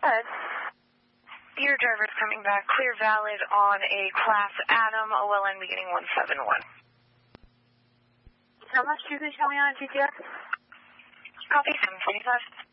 Good. Your driver's coming back clear valid on a Class Adam, OLN beginning 171. How much do you think tell me on a GTX? Copy 725.